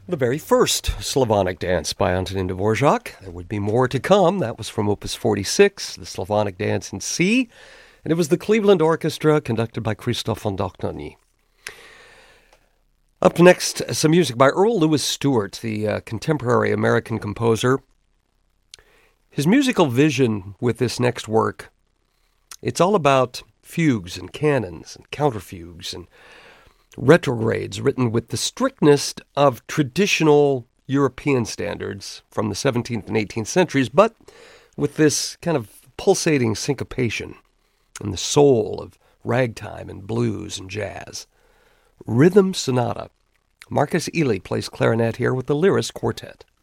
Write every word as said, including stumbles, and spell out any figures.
The very first Slavonic dance by Antonin Dvorak. There would be more to come. That was from Opus forty-six, the Slavonic Dance in C, and it was the Cleveland Orchestra conducted by Christoph von Dohnanyi. Up next, some music by Earl Louis Stewart, the uh, contemporary American composer. His musical vision with this next work, it's all about fugues and canons and counterfugues and retrogrades written with the strictness of traditional European standards from the seventeenth and eighteenth centuries, but with this kind of pulsating syncopation and the soul of ragtime and blues and jazz. Rhythm Sonata. Marcus Ealey plays clarinet here with the Lyris Quartet.